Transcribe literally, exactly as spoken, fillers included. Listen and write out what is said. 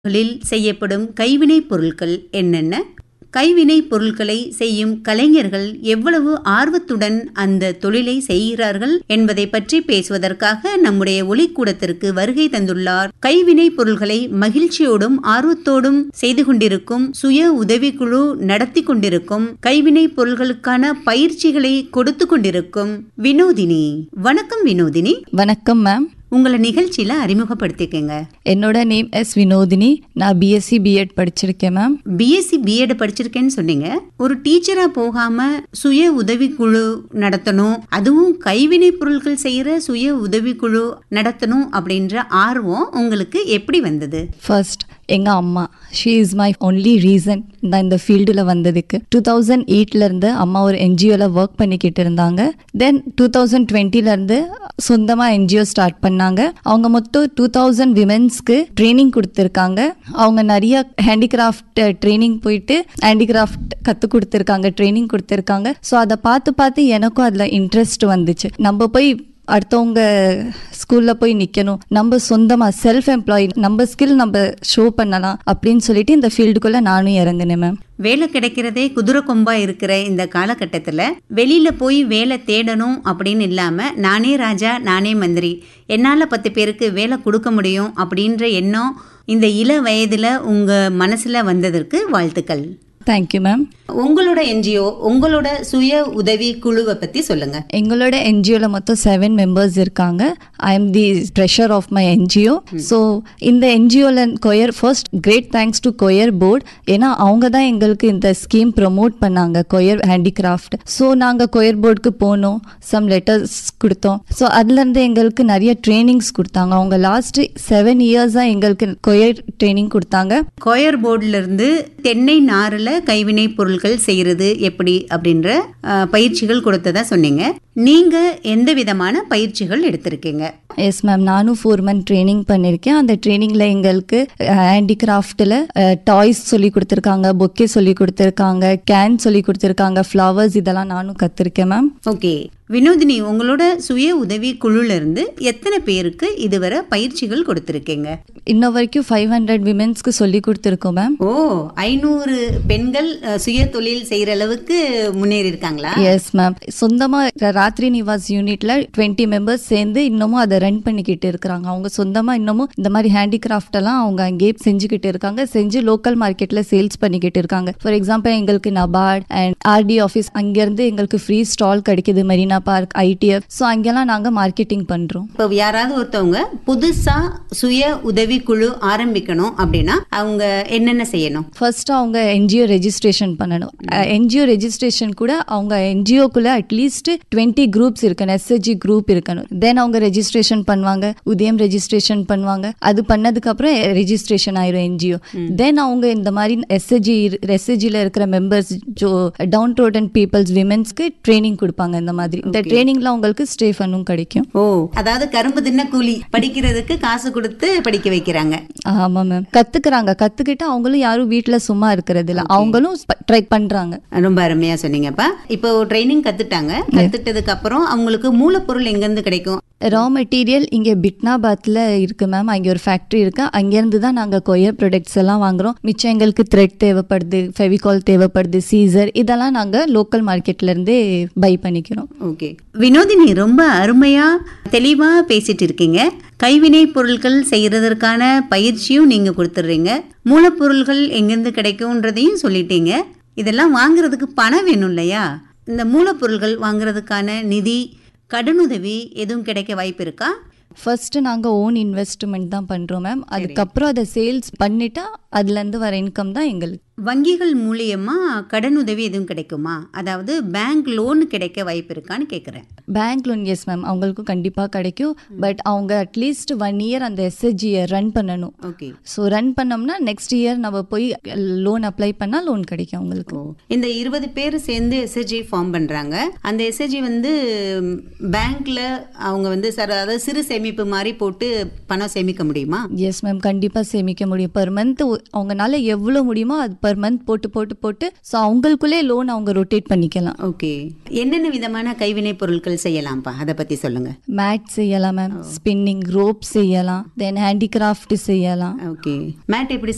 களில் செய்யப்படும் கைவினைப் பொருட்கள் என்னென்ன? கைவினைப் பொருட்களை செய்யும் கலைஞர்கள் எவ்வளவு ஆர்வத்துடன் அந்த தொழிலை செய்கிறார்கள் என்பதை பற்றி பேசுவதற்காக நம்முடைய ஒளிக்கூடத்திற்கு வருகை தந்துள்ளார். கைவினைப் பொருட்களை மகிழ்ச்சியோடும் ஆர்வத்தோடும் செய்து கொண்டிருக்கும், சுய உதவிக்குழு நடத்தி கொண்டிருக்கும், கைவினைப் பொருட்களுக்கான பயிற்சிகளை கொடுத்து கொண்டிருக்கும் வினோதினி. வணக்கம் வினோதினி. வணக்கம் மேம். உங்களை நிகழ்ச்சியில அறிமுகப்படுத்திக்கங்க. என்னோட நேம் எஸ் வினோதினி. நான் பிஎஸ்சி பிஎட் படிச்சிருக்கேன் மேம். பிஎஸ்சி பிஎட் படிச்சிருக்கேன்னு சொன்னீங்க. ஒரு டீச்சரா போகாம சுய உதவிக்குழு நடத்தணும், அதுவும் கைவினை பொருட்கள் செய்யற சுய உதவிக்குழு நடத்தணும் அப்படின்ற ஆர்வம் உங்களுக்கு எப்படி வந்தது? ஃபர்ஸ்ட் எங்க அம்மா, she is my only reason நான் இந்த ஃபீல்டில் வந்ததுக்கு. டூ தௌசண்ட் எயிட்லேருந்து அம்மா ஒரு என்ஜிஓவில் ஒர்க் பண்ணிக்கிட்டு இருந்தாங்க. தென் டூ தௌசண்ட் டுவெண்ட்டிலேருந்து சொந்தமாக என்ஜிஓ ஸ்டார்ட் பண்ணாங்க. அவங்க மொத்தம் டூ தௌசண்ட் விமென்ஸ்க்கு ட்ரைனிங் கொடுத்துருக்காங்க. அவங்க நிறைய ஹேண்டிகிராஃப்ட் ட்ரைனிங் போயிட்டு ஹேண்டிகிராஃப்ட் கற்றுக் கொடுத்துருக்காங்க, ட்ரைனிங் கொடுத்துருக்காங்க. ஸோ அதை பார்த்து பார்த்து எனக்கும் அதில் இன்ட்ரெஸ்ட் வந்துச்சு. நம்ம போய் அடுத்தவங்க ஸ்கூலில் போய் நிற்கணும், நம்ம சொந்தமாக செல்ஃப் எம்ப்ளாயி, நம்ம ஸ்கில் நம்ம ஷோ பண்ணலாம் அப்படின்னு சொல்லிட்டு இந்த ஃபீல்டுக்குள்ளே நானும் இறங்கினேன் மேம். வேலை கிடைக்கிறதே குதிரை கொம்பா இருக்கிற இந்த காலகட்டத்தில் வெளியில போய் வேலை தேடணும் அப்படின்னு இல்லாம நானே ராஜா நானே மந்திரி, என்னால் பத்து பேருக்கு வேலை கொடுக்க முடியும் அப்படின்ற எண்ணம் இந்த இள வயதுல உங்க மனசுல வந்ததற்கு வாழ்த்துக்கள். Thank you ma'am. உங்களோட என்ஜிஓ, உங்களோட சுய உதவி குழுவை பத்தி சொல்லுங்க. எங்களோட என்ஜிஓல மொத்தம் செவன் மெம்பர்ஸ் இருக்காங்க. I am the treasure of my NGO. So இந்த என்ஜிஓல quire first great thanks to quire board. ஏன்னா அவங்க தான் எங்களுக்கு இந்த ஸ்கீம் ப்ரமோட் பண்ணாங்க, கொயர் ஹேண்டிகிராஃப்ட். ஸோ நாங்கள் கொயர் போர்டுக்கு போனோம், சம் லெட்டர்ஸ் கொடுத்தோம். ஸோ அதுலேருந்து எங்களுக்கு நிறைய ட்ரைனிங்ஸ் கொடுத்தாங்க. அவங்க லாஸ்ட் செவன் இயர்ஸாக எங்களுக்கு கொயர் ட்ரைனிங் கொடுத்தாங்க. கொயர் போர்டுல இருந்து தென்னை நாரில் கைவினை பொருட்கள் செய்யறது எப்படி அப்படின்ற பயிற்சிகள் கொடுத்ததா சொன்னீங்க. நீங்க எந்த விதமான பயிற்சிகள் எடுத்திருக்கீங்க? எஸ் மேம், நானும் ஃபோர் மந்த் ட்ரைனிங் பண்ணியிருக்கேன். அந்த ட்ரைனிங்கில் எங்களுக்கு ஹேண்டிகிராஃப்டில் டாய்ஸ் சொல்லி கொடுத்துருக்காங்க, பொக்கே சொல்லி கொடுத்துருக்காங்க, கேன் சொல்லி கொடுத்துருக்காங்க, ஃப்ளவர்ஸ், இதெல்லாம் நானும் கற்றுருக்கேன் மேம். ஓகே வினோதினி, உங்களோட சுய உதவி குழுல இருந்து எத்தனை பேருக்கு இதுவரை பயிற்சிகள் கொடுத்துருக்கீங்க? இன்ன வரைக்கும் ஃபைவ் ஹண்ட்ரட் விமென்ஸ்க்கு சொல்லி கொடுத்துருக்கோம் மேம். ஓ, ஐநூறு பெண்கள் சுய தொழில் செய்யற அளவுக்கு முன்னேறி இருக்காங்களா? Yes ma'am. சொந்தமாக ராத்திரி நிவாஸ் யூனிட்ல டுவெண்ட்டி மெம்பர்ஸ் சேர்ந்து இன்னமும் அதை ரன் பண்ணிக்கிட்டு இருக்கிறாங்க. அவங்க சொந்தமாக இன்னமும் இந்த மாதிரி ஹேண்டிகிராஃப்ட் எல்லாம் அவங்க அங்கேயே செஞ்சுக்கிட்டு இருக்காங்க, செஞ்சு லோக்கல் மார்க்கெட்ல சேல்ஸ் பண்ணிக்கிட்டு இருக்காங்க. ஃபார் எக்ஸாம்பிள் எங்களுக்கு நபார்ட் அண்ட் ஆர்டி ஆஃபீஸ் அங்கேருந்து எங்களுக்கு ஃப்ரீ ஸ்டால் கிடைக்குது, மெரினா பார்க், ஐடிஎஃப். ஸோ அங்கெல்லாம் நாங்கள் மார்க்கெட்டிங் பண்ணுறோம். இப்போ யாராவது ஒருத்தவங்க புதுசா சுய உதவி குழு ஆரம்பிக்கணும் அப்படின்னா அவங்க என்னென்ன செய்யணும்? ஃபர்ஸ்ட் அவங்க என்ஜிஓ ரெஜிஸ்ட்ரேஷன் பண்ணணும். என்ஜிஓ ரெஜிஸ்ட்ரேஷன் கூட அவங்க என்ஜிஓக்குள்ள அட்லீஸ்ட் டுவெண்ட்டி குரூப்ஸ் இருக்கணும், எஸ்எஸ்ஜி குரூப் இருக்கணும். தென் அவங்க ரெஜிஸ்ட்ரேஷன் பண்ணுவாங்க, உதயம் ரெஜிஸ்ட்ரேஷன் பண்ணுவாங்க. அது பண்ணதுக்கு அப்புறம் ரெஜிஸ்ட்ரேஷன் ஆயிரும் என்ஜிஓ. தென் அவங்க இந்த மாதிரி எஸ்எஸ்ஜி எஸ்எஸ்ஜில இருக்கிற மெம்பர்ஸ், டவுன் ரோடன் பீப்புள்ஸ், விமென்ஸ்க்கு ட்ரைனிங் கொடுப்பாங்க. இந்த மாதிரி இந்த ட்ரைனிங்ல உங்களுக்கு ஸ்டே பண்ணும் கிடைக்கும். ஓ, அதாவது கரும்பு தின்ன கூலி, படிக்கிறதுக்கு காசு கொடுத்து படிக்க வைக்கிறாங்க. ஆமா மேம். கத்துக்கிறாங்க, கத்துக்கிட்டு அவங்களும் யாரும் வீட்டுல சும்மா இருக்கிறது இல்ல, அவங்களும் ட்ரை பண்றாங்க. ரொம்ப அருமையா சொன்னீங்கப்பா. இப்போ ட்ரைனிங் கத்துட்டாங்க, கத்துட்டதுக்கு அப்புறம் அவங்களுக்கு மூலப்பொருள் எங்க இருந்து கிடைக்கும்? ரா மெட்டீரியல் இங்கே பிட்னாபாத்தில் இருக்கு மேம். அங்கே ஒரு ஃபேக்ட்ரி இருக்கு, அங்கேருந்து தான் நாங்கள் கொயர் ப்ராடக்ட்ஸ் எல்லாம் வாங்குறோம். மிச்சம் எங்களுக்கு த்ரெட் தேவைப்படுது, ஃபெவிகால் தேவைப்படுது, சீசர், இதெல்லாம் நாங்கள் லோக்கல் மார்க்கெட்ல இருந்தே பை பண்ணிக்கிறோம். ஓகே வினோதினி, ரொம்ப அருமையா தெளிவா பேசிட்டு இருக்கீங்க. கைவினை பொருட்கள் செய்யறதற்கான பயிற்சியும் நீங்க கொடுத்துடுறீங்க, மூலப்பொருள்கள் எங்கிருந்து கிடைக்கும்ன்றதையும் சொல்லிட்டீங்க. இதெல்லாம் வாங்குறதுக்கு பணம் வேணும் இல்லையா? இந்த மூலப்பொருள்கள் வாங்குறதுக்கான நிதி, கடனுதவி எதுவும் கிடைக்க வாய்ப்பு இருக்கா? ஃபர்ஸ்ட் நாங்கள் ஓன் இன்வெஸ்ட்மெண்ட் தான் பண்ணுறோம் மேம். அதுக்கப்புறம் அதை சேல்ஸ் பண்ணிட்டா அதுலேருந்து வர இன்கம் தான் எங்களுக்கு. வங்கிகள் மூலியமா கடனுதவி எதுவும் கிடைக்குமா? அதாவது பேங்க் லோன் கிடைக்க வாய்ப்பு இருக்கான்னு கேட்குறேன். பேங்க் லோன் எஸ் மேம், அவங்களுக்கும் கண்டிப்பாக கிடைக்கும். பட் அவங்க அட்லீஸ்ட் ஒன் இயர் அந்த எஸ்எஸ்ஜியை ரன் பண்ணணும். ஓகே. ஸோ ரன் பண்ணோம்னா நெக்ஸ்ட் இயர் நம்ம போய் லோன் அப்ளை பண்ணால் லோன் கிடைக்கும் அவங்களுக்கு. இந்த இருபது பேர் சேர்ந்து எஸ்எஸ்ஜி ஃபார்ம் பண்ணுறாங்க. அந்த எஸ்எஸ்ஜி வந்து பேங்க்ல அவங்க வந்து சார் அதாவது சிறு சேமிப்பு மாதிரி போட்டு பணம் சேமிக்க முடியுமா? எஸ் மேம், கண்டிப்பாக சேமிக்க முடியும். பர் மந்த் அவங்களால எவ்வளோ முடியுமோ அது பர் மந்த் போட்டு போட்டு போட்டு ஸோ அவங்களுக்குள்ளே லோன் அவங்க ரொட்டேட் பண்ணிக்கலாம். ஓகே. என்னென்ன விதமான கைவினை பொருட்கள் செய்யலாம்ப்பா, அதை பத்தி சொல்லுங்க. மேட் செய்யலாம் மேம், ஸ்பின்னிங் ரோப் செய்யலாம், தென் ஹேண்டிகிராஃப்ட் செய்யலாம். ஓகே. மேட் எப்படி